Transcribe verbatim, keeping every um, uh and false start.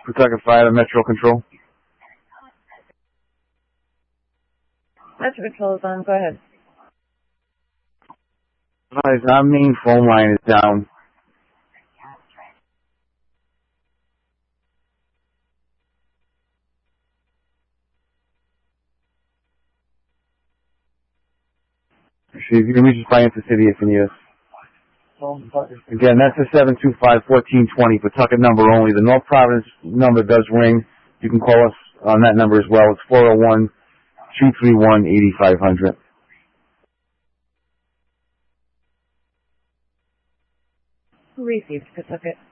Pawtucket Fire, Metro Control. Metro Control is on. Go ahead. Guys, our main phone line is down. So you can reach us by Intercity if you need us. Again, that's the seven two five, one four two zero, Pawtucket number only. The North Providence number does ring. You can call us on that number as well. It's four oh one, two three one, eight five zero zero. Received, Pawtucket.